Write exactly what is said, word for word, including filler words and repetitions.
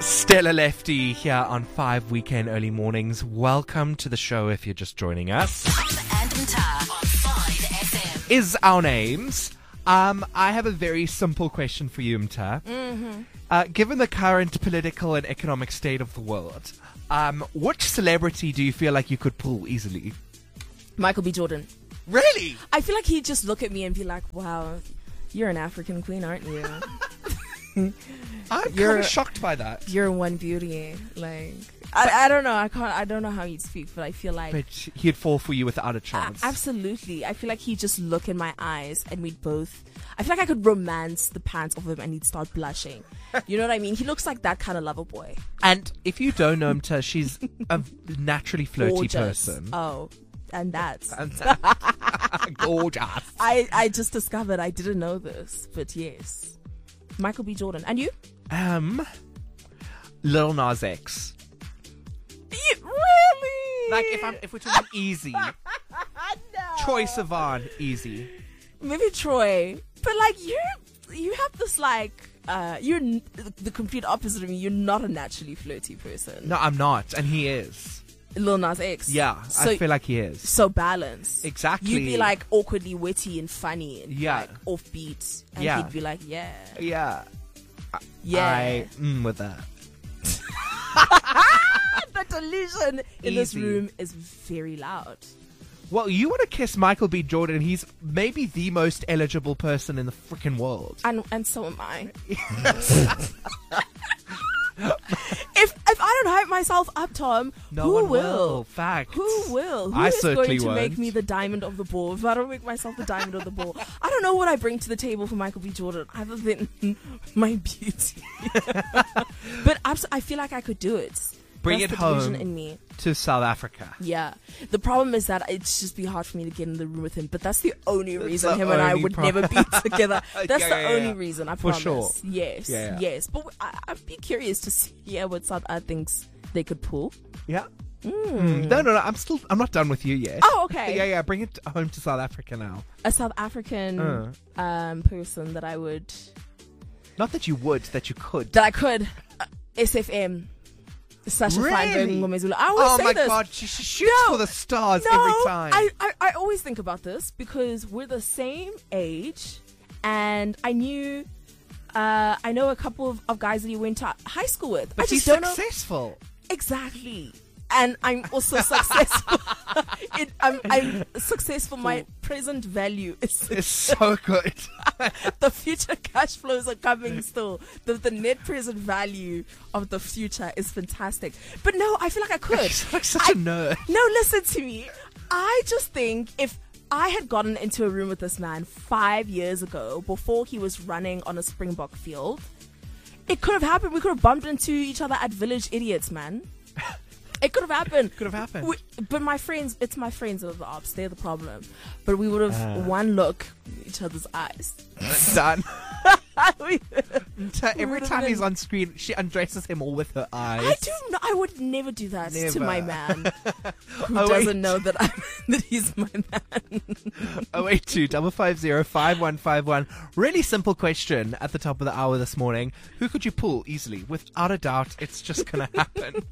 Stella Lefty here on five Weekend Early Mornings. Welcome to the show if you're just joining us. and Mta on five F M. Is our names. Um, I have a very simple question for you, Mta. Mm-hmm. Uh, given the current political and economic state of the world, um, which celebrity do you feel like you could pull easily? Michael B. Jordan. Really? I feel like he'd just look at me and be like, wow, you're an African queen, aren't you? I'm kind You're- of shocked by that. You're one beauty. Like, I, I don't know. I can't. I don't know how he'd speak, but I feel like But he'd fall for you without a a- chance. absolutely. I feel like he'd just look in my eyes and we'd both. I feel like I could romance the pants off him and he'd start blushing. You know what I mean? He looks like that kind of lover boy. And if you don't know Mta, she's a naturally flirty Gorgeous. person. Oh, and that's. Gorgeous. I I just discovered I didn't know this, but yes, Michael B. Jordan. And you? Um, Lil Nas X. You- really? Like if I'm if we're talking easy, no. Troye Sivan, easy. Maybe Troy, but like you, you have this like uh, you're n- the complete opposite of me. You're not a naturally flirty person. No, I'm not, and he is. Lil Nas X. Yeah, so, I feel like he is. so balanced. Exactly. You'd be like awkwardly witty and funny and Yeah. like offbeat, and Yeah. he'd be like, yeah, Yeah, yeah. I mm, with that. The delusion in this Easy. room is very loud. Well, you want to kiss Michael B. Jordan? He's maybe the most eligible person in the freaking world. And and so am I. if if I don't hype myself up, Tom, No who one will? will. Fact. Who will? Who I is certainly going to make won't. me the diamond of the ball if I don't make myself the diamond of the ball? I don't know what I bring to the table for Michael B. Jordan other than my beauty. But abs- I feel like I could do it. Bring That's it the delusion home. in me. To South Africa. Yeah. The problem is that it'd just be hard for me to get in the room with him. But that's the only That's reason the him and I only would pro- never be together. That's Yeah, the yeah, only yeah. reason, I For promise. sure. Yes. Yeah, yeah. Yes. But I- I'd be curious to see yeah, what South Africa thinks they could pull. Yeah. Mm. No, no, no. I'm still. I'm not done with you yet. Oh, okay. Yeah, yeah. Bring it home to South Africa now. A South African Uh. um, person that I would Not that you would, that you could. that I could uh, S F M. Sasha Really? Feinberg Ngomezulu. I always Oh say my this. god, she, she shoots No, for the stars no, every time. I, I, I always think about this because we're the same age, and I knew, uh, I know a couple of, of guys that he went to high school with. but I he's just don't know successful. exactly, and I'm also successful. it, I'm, I'm successful. My present value is It's so good. the future cash flows are coming still. The, the net present value of the future is fantastic. But no, I feel like I could. He's like such I- a nerd. No, listen to me. I just think if I had gotten into a room with this man five years ago, before he was running on a Springbok field, it could have happened. We could have bumped into each other at Village Idiots, man. It could have happened. Could have happened. We, but my friends, it's my friends that are the ops. They're the problem. But we would have Uh. one look in each other's eyes. Done. We- Every would've time been- he's on screen, she undresses him all with her eyes. I do not. I would never do that to Never. my man who Oh, doesn't wait. know that I'm that he's my man. oh eight two five five zero five one five one. Really simple question at the top of the hour this morning. Who could you pull easily? Without a doubt, it's just going to happen.